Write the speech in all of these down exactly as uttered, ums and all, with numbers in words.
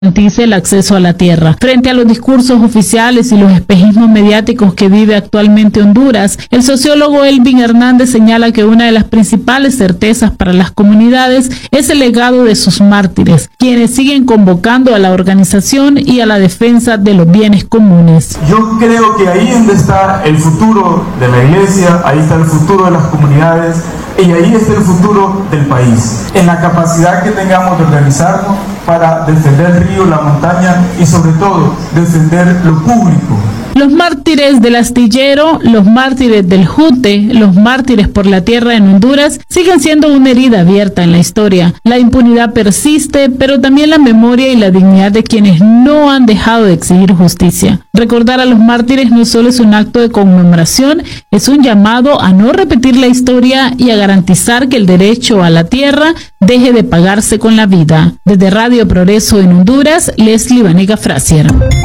garantice el acceso a la tierra. Frente a los discursos oficiales y los espejismos mediáticos que vive actualmente Honduras, el sociólogo Elvin Hernández señala que una de las principales certezas para las comunidades es el legado de sus mártires, quienes siguen convocando a la organización y a la defensa de los bienes comunes. Yo creo que ahí es donde está el futuro de la iglesia, ahí está el futuro de las comunidades y ahí está el futuro del país, en la capacidad que tengamos de organizarnos para defender el río, la montaña y sobre todo defender lo público. Los mártires del astillero, los mártires del Jute, los mártires por la tierra en Honduras siguen siendo una herida abierta en la historia. La impunidad persiste, pero también la memoria y la dignidad de quienes no han dejado de exigir justicia. Recordar a los mártires no solo es un acto de conmemoración, es un llamado a no repetir la historia y a garantizar que el derecho a la tierra deje de pagarse con la vida. Desde Radio Progreso en Honduras, Leslie Vanega Frazier.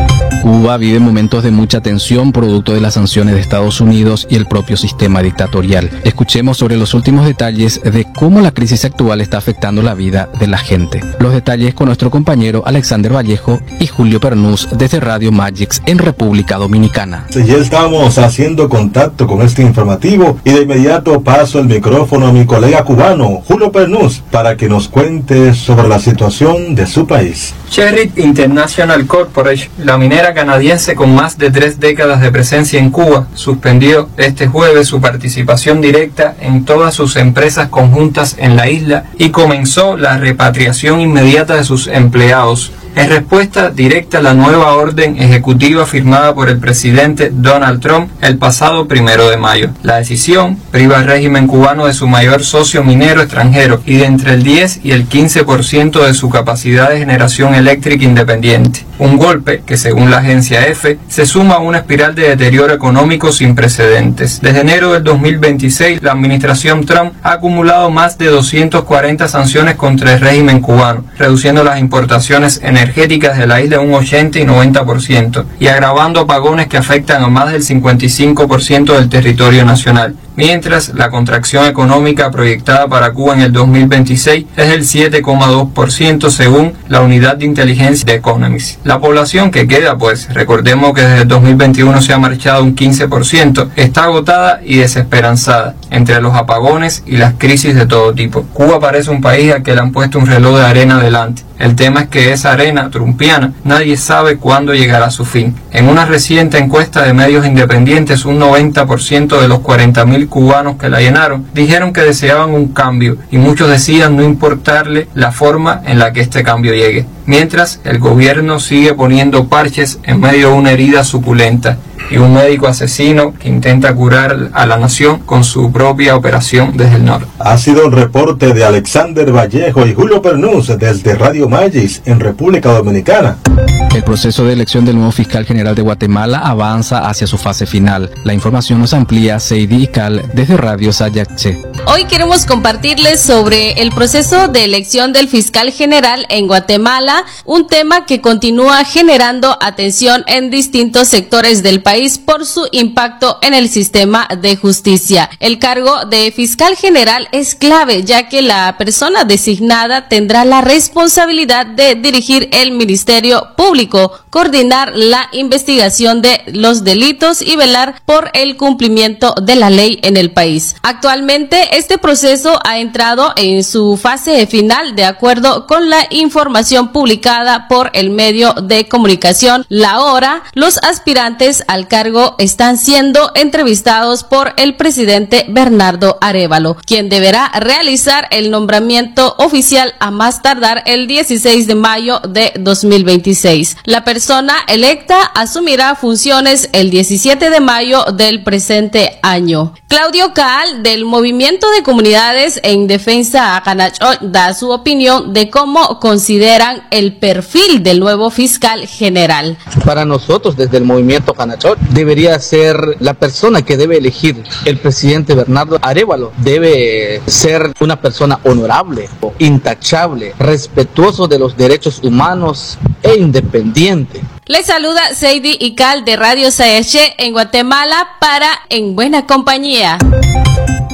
Cuba vive momentos de mucha tensión producto de las sanciones de Estados Unidos y el propio sistema dictatorial. Escuchemos sobre los últimos detalles de cómo la crisis actual está afectando la vida de la gente. Los detalles con nuestro compañero Alexander Vallejo y Julio Pernús desde Radio Magix en República Dominicana. Ya estamos haciendo contacto con este informativo y de inmediato paso el micrófono a mi colega cubano, Julio Pernús, para que nos cuente sobre la situación de su país. Sherritt International Corporation, la minera canadiense con más de tres décadas de presencia en Cuba, suspendió este jueves su participación directa en todas sus empresas conjuntas en la isla y comenzó la repatriación inmediata de sus empleados, en respuesta directa a la nueva orden ejecutiva firmada por el presidente Donald Trump el pasado primero de mayo. La decisión priva al régimen cubano de su mayor socio minero extranjero y de entre el diez y el quince por ciento de su capacidad de generación eléctrica independiente. Un golpe que, según la agencia EFE, se suma a una espiral de deterioro económico sin precedentes. Desde enero del dos mil veintiséis, la administración Trump ha acumulado más de doscientas cuarenta sanciones contra el régimen cubano, reduciendo las importaciones energéticas energéticas de la isla un ochenta y noventa por ciento y agravando apagones que afectan a más del cincuenta y cinco por ciento del territorio nacional. Mientras, la contracción económica proyectada para Cuba en el dos mil veintiséis es del siete coma dos por ciento según la unidad de inteligencia de Economist. La población que queda, pues recordemos que desde el dos mil veintiuno se ha marchado un quince por ciento, está agotada y desesperanzada entre los apagones y las crisis de todo tipo. Cuba parece un país al que le han puesto un reloj de arena delante. El tema es que esa arena trumpiana nadie sabe cuándo llegará a su fin. En una reciente encuesta de medios independientes, un noventa por ciento de los cuarenta mil cubanos que la llenaron dijeron que deseaban un cambio y muchos decían no importarle la forma en la que este cambio llegue. Mientras, el gobierno sigue poniendo parches en medio de una herida suculenta y un médico asesino que intenta curar a la nación con su propia operación desde el norte. Ha sido un reporte de Alexander Vallejo y Julio Pernús desde Radio Magis en República Dominicana. El proceso de elección del nuevo fiscal general de Guatemala avanza hacia su fase final. La información nos amplía Seidi Ical desde Radio Sayache. Hoy queremos compartirles sobre el proceso de elección del fiscal general en Guatemala, un tema que continúa generando atención en distintos sectores del país por su impacto en el sistema de justicia. El cargo de fiscal general es clave, ya que la persona designada tendrá la responsabilidad de dirigir el Ministerio Público, coordinar la investigación de los delitos y velar por el cumplimiento de la ley en el país. Actualmente, este proceso ha entrado en su fase final de acuerdo con la información publicada por el medio de comunicación La Hora. Los aspirantes al cargo están siendo entrevistados por el presidente Bernardo Arévalo, quien deberá realizar el nombramiento oficial a más tardar el dieciséis de mayo de dos mil veintiséis. La persona electa asumirá funciones el diecisiete de mayo del presente año. Claudio Caal, del Movimiento de Comunidades en Defensa a Canachot, da su opinión de cómo consideran el perfil del nuevo fiscal general. Para nosotros, desde el Movimiento Canachot, debería ser la persona que debe elegir el presidente Bernardo Arévalo. Debe ser una persona honorable, intachable, respetuoso de los derechos humanos e independiente. Les saluda Seidi Ical de Radio Sayache en Guatemala para En Buena Compañía.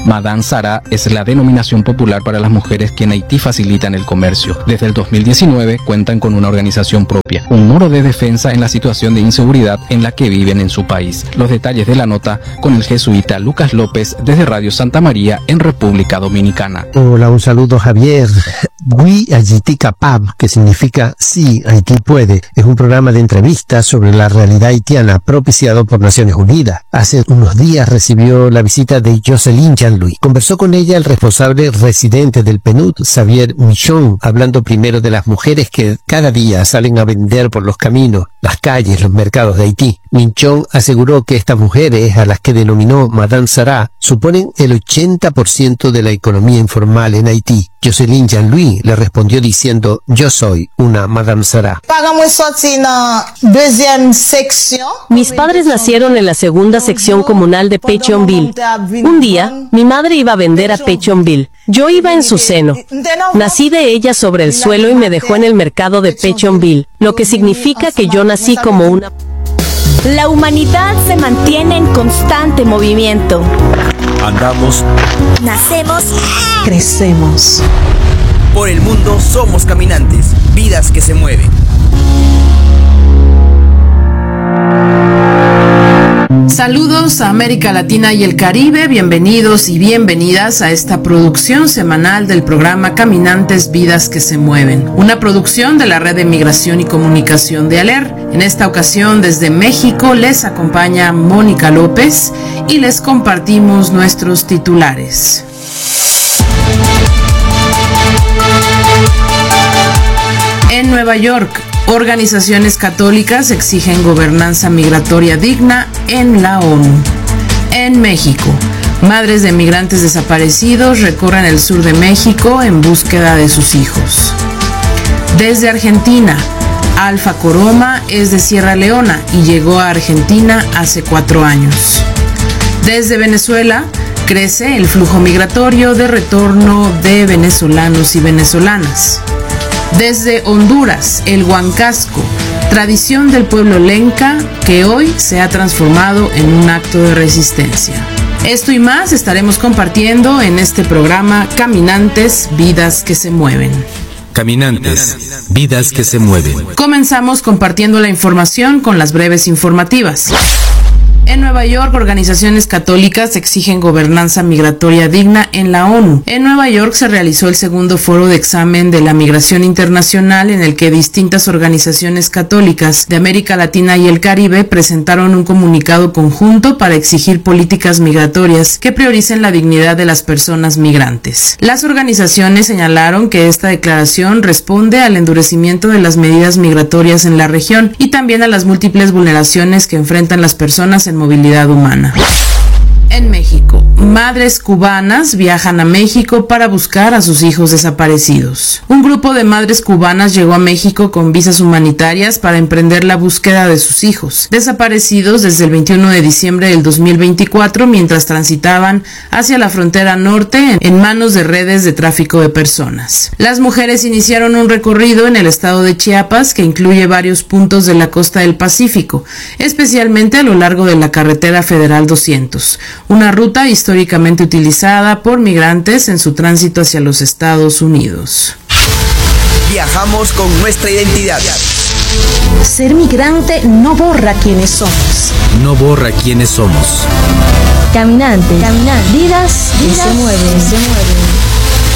Madame Sara es la denominación popular para las mujeres que en Haití facilitan el comercio. Desde el dos mil diecinueve cuentan con una organización propia, un muro de defensa en la situación de inseguridad en la que viven en su país. Los detalles de la nota con el jesuita Lucas López desde Radio Santa María en República Dominicana. Hola, un saludo, Javier. Oui, Haïti capable, que significa sí, Haití puede, es un programa de entrevistas sobre la realidad haitiana propiciado por Naciones Unidas. Hace unos días recibió la visita de Jocelyn Jean-Louis. Conversó con ella el responsable residente del P N U D, Xavier Michon, hablando primero de las mujeres que cada día salen a vender por los caminos, las calles, los mercados de Haití. Michon aseguró que estas mujeres, a las que denominó Madame Sara, suponen el ochenta por ciento de la economía informal en Haití. Jocelyn Jean-Louis le respondió diciendo: yo soy una Madame Sara. Mis padres nacieron en la segunda sección comunal de Pétionville. Un día, mi madre iba a vender a Pétionville. Yo iba en su seno. Nací de ella sobre el suelo y me dejó en el mercado de Pétionville, lo que significa que yo nací como una... La humanidad se mantiene en constante movimiento. Andamos. Nacemos. Crecemos. Por el mundo somos caminantes, vidas que se mueven. Saludos a América Latina y el Caribe, bienvenidos y bienvenidas a esta producción semanal del programa Caminantes, Vidas que se Mueven, una producción de la Red de Migración y Comunicación de ALER. En esta ocasión desde México les acompaña Mónica López y les compartimos nuestros titulares. En Nueva York, organizaciones católicas exigen gobernanza migratoria digna en la ONU. En México, madres de migrantes desaparecidos recorren el sur de México en búsqueda de sus hijos. Desde Argentina, Alfa Coroma es de Sierra Leona y llegó a Argentina hace cuatro años. Desde Venezuela, crece el flujo migratorio de retorno de venezolanos y venezolanas. Desde Honduras, el huancasco, tradición del pueblo lenca que hoy se ha transformado en un acto de resistencia. Esto y más estaremos compartiendo en este programa Caminantes, Vidas que se Mueven. Caminantes, vidas que se mueven. Comenzamos compartiendo la información con las breves informativas. En Nueva York, organizaciones católicas exigen gobernanza migratoria digna en la ONU. En Nueva York se realizó el segundo foro de examen de la migración internacional en el que distintas organizaciones católicas de América Latina y el Caribe presentaron un comunicado conjunto para exigir políticas migratorias que prioricen la dignidad de las personas migrantes. Las organizaciones señalaron que esta declaración responde al endurecimiento de las medidas migratorias en la región y también a las múltiples vulneraciones que enfrentan las personas en movilidad humana. En México, madres cubanas viajan a México para buscar a sus hijos desaparecidos. Un grupo de madres cubanas llegó a México con visas humanitarias para emprender la búsqueda de sus hijos, desaparecidos desde el veintiuno de diciembre del dos mil veinticuatro mientras transitaban hacia la frontera norte en manos de redes de tráfico de personas. Las mujeres iniciaron un recorrido en el estado de Chiapas que incluye varios puntos de la costa del Pacífico, especialmente a lo largo de la carretera federal doscientos. Una ruta históricamente utilizada por migrantes en su tránsito hacia los Estados Unidos. Viajamos con nuestra identidad. Ser migrante no borra quiénes somos. No borra quiénes somos. Caminantes, Caminantes. Vidas, vidas que se mueven. Se mueven.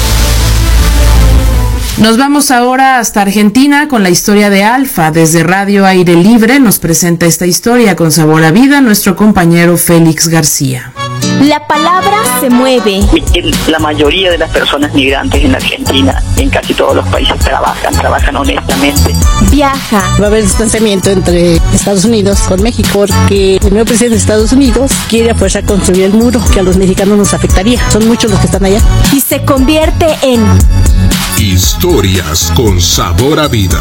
Nos vamos ahora hasta Argentina con la historia de Alfa. Desde Radio Aire Libre nos presenta esta historia con sabor a vida nuestro compañero Félix García. La palabra se mueve. La mayoría de las personas migrantes en Argentina, en casi todos los países, trabajan, trabajan honestamente. Viaja. Va a haber distanciamiento entre Estados Unidos con México porque el nuevo presidente de Estados Unidos quiere a fuerza construir el muro que a los mexicanos nos afectaría. Son muchos los que están allá. Y se convierte en... Historias con sabor a vida.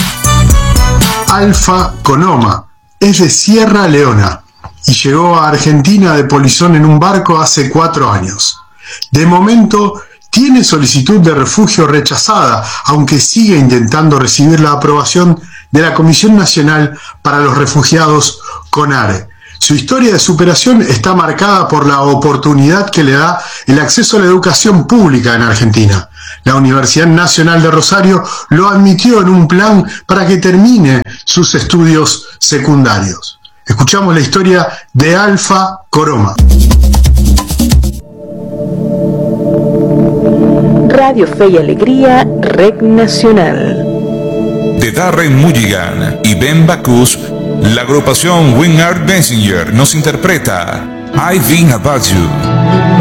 Alfa Conoma es de Sierra Leona y llegó a Argentina de polizón en un barco hace cuatro años. De momento tiene solicitud de refugio rechazada, aunque sigue intentando recibir la aprobación de la Comisión Nacional para los Refugiados, CONARE. Su historia de superación está marcada por la oportunidad que le da el acceso a la educación pública en Argentina. La Universidad Nacional de Rosario lo admitió en un plan para que termine sus estudios secundarios. Escuchamos la historia de Alfa Coroma. Radio Fe y Alegría, Red Nacional. De Darren Mulligan y Ben Bacchus, la agrupación Wingard Bensinger nos interpreta I Think About You.